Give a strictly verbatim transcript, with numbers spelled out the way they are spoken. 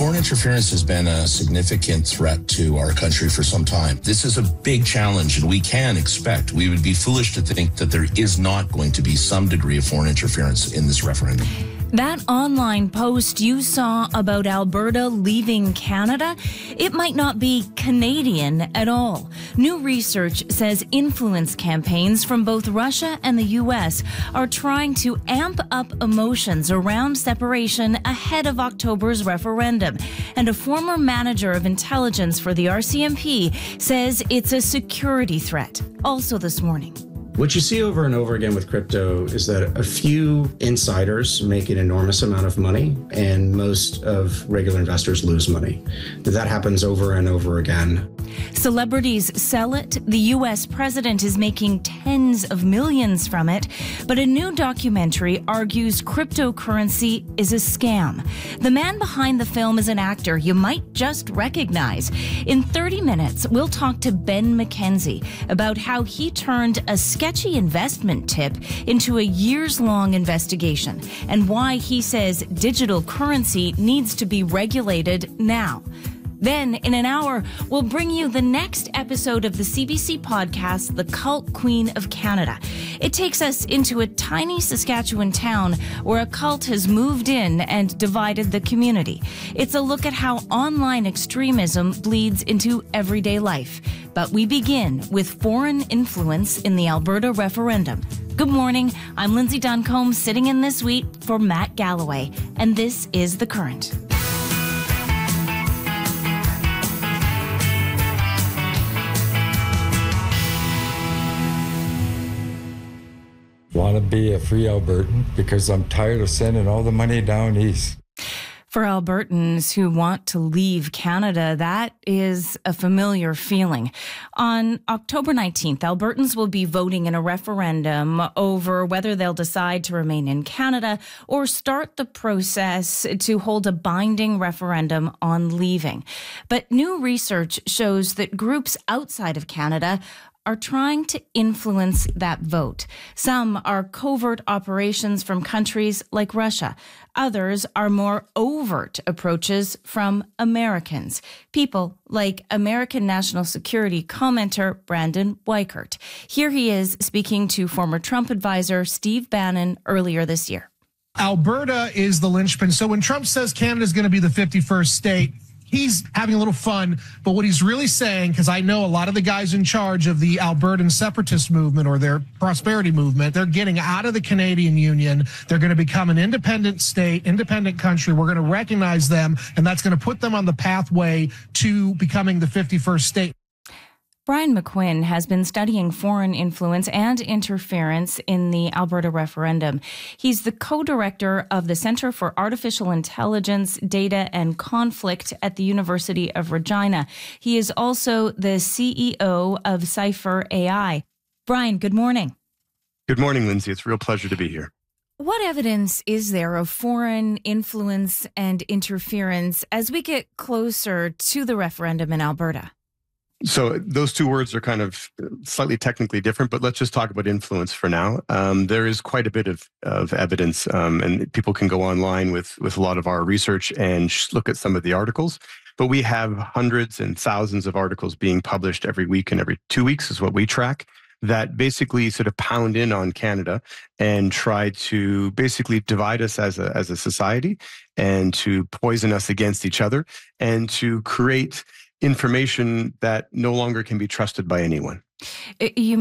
Foreign interference has been a significant threat to our country for some time. This is a big challenge, and we can expect, we would be foolish to think that there is not going to be some degree of foreign interference in this referendum. That online post you saw about Alberta leaving Canada, it might not be Canadian at all. New research says influence campaigns from both Russia and the U S are trying to amp up emotions around separation ahead of October's referendum. And a former manager of intelligence for the R C M P says it's a security threat. Also this morning. What you see over and over again with crypto is that a few insiders make an enormous amount of money and most of regular investors lose money. That happens over and over again. Celebrities sell it. The U S president is making tens of millions from it. But a new documentary argues cryptocurrency is a scam. The man behind the film is an actor you might just recognize. In thirty minutes, we'll talk to Ben McKenzie about how he turned a sketchy investment tip into a years-long investigation and why he says digital currency needs to be regulated now. Then, in an hour, we'll bring you the next episode of the C B C podcast, The Cult Queen of Canada. It takes us into a tiny Saskatchewan town where a cult has moved in and divided the community. It's a look at how online extremism bleeds into everyday life. But we begin with foreign influence in the Alberta referendum. Good morning. I'm Lindsay Duncombe, sitting in this week for Matt Galloway, and this is The Current. Want to be a free Albertan because I'm tired of sending all the money down east. For Albertans who want to leave Canada, that is a familiar feeling. On October nineteenth, Albertans will be voting in a referendum over whether they'll decide to remain in Canada or start the process to hold a binding referendum on leaving. But new research shows that groups outside of Canada are trying to influence that vote. Some are covert operations from countries like Russia. Others are more overt approaches from Americans. People like American national security commenter Brandon Weichert. Here he is speaking to former Trump advisor Steve Bannon earlier this year. Alberta is the linchpin. So when Trump says Canada is going to be the fifty-first state, he's having a little fun, but what he's really saying, because I know a lot of the guys in charge of the Albertan separatist movement or their prosperity movement, they're getting out of the Canadian Union. They're going to become an independent state, independent country. We're going to recognize them, and that's going to put them on the pathway to becoming the fifty-first state. Brian McQuinn has been studying foreign influence and interference in the Alberta referendum. He's the co-director of the Centre for Artificial Intelligence, Data and Conflict at the University of Regina. He is also the C E O of Cypher A I. Brian, good morning. Good morning, Lindsay. It's a real pleasure to be here. What evidence is there of foreign influence and interference as we get closer to the referendum in Alberta? So those two words are kind of slightly technically different, but let's just talk about influence for now. Um, there is quite a bit of, of evidence, um, and people can go online with, with a lot of our research and look at some of the articles. But we have hundreds and thousands of articles being published every week and every two weeks is what we track, that basically sort of pound in on Canada and try to basically divide us as a, as a society and to poison us against each other and to create information that no longer can be trusted by anyone. You